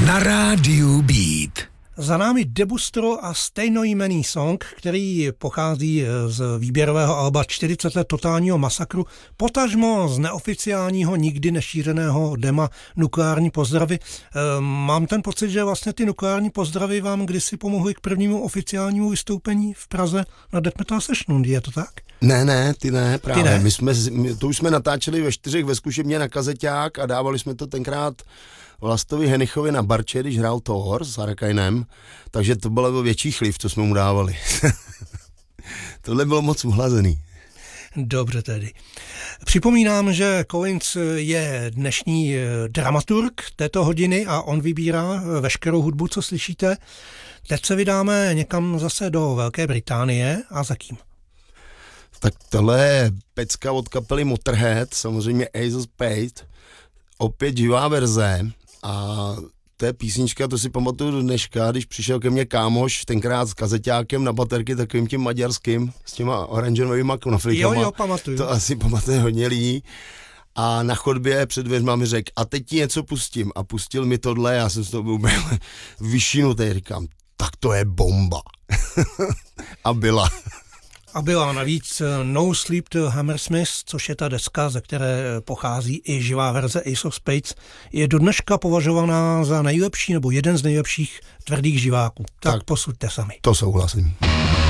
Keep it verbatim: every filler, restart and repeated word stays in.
Na rádiu Beat. Za námi Debustro a stejnojmenný song, který pochází z výběrového alba čtyřicet let totálního masakru, potažmo z neoficiálního, nikdy nešířeného dema Nukleární pozdravy. Mám ten pocit, že vlastně ty nukleární pozdravy vám kdysi pomohly k prvnímu oficiálnímu vystoupení v Praze na Death Metal Session, je to tak? Ne, ne, ty ne, právě. Ty ne. My jsme, my, to už jsme natáčeli ve čtyřech ve zkušebně na kazeťák a dávali jsme to tenkrát Vlastovi Henichovi na Barče, když hrál Thor s Harakainem, takže to bylo větší chliv, co jsme mu dávali. Tohle bylo moc uhlazený. Dobře tedy. Připomínám, že Collins je dnešní dramaturg této hodiny a on vybírá veškerou hudbu, co slyšíte. Teď se vydáme někam zase do Velké Británie a za kým? Tak tohle je pecka od kapely Motorhead, samozřejmě Ace of Spades, opět živá verze a to je písnička, to si pamatuju do dneška, když přišel ke mně kámoš tenkrát s kazeťákem na baterky takovým tím maďarským, s těma oranžovými knoflíkama. Jo, jo, pamatuju. To asi pamatuje hodně lidí. A na chodbě před dveřma mi řekl, a teď ti něco pustím. A pustil mi tohle, já jsem z toho byl vyšinutý, říkám, tak to je bomba. A byla. A byla navíc No Sleep to Hammersmith, což je ta deska, ze které pochází i živá verze Ace of Spades, je do dneška považovaná za nejlepší nebo jeden z nejlepších tvrdých živáků. Tak, tak posuďte sami. To souhlasím.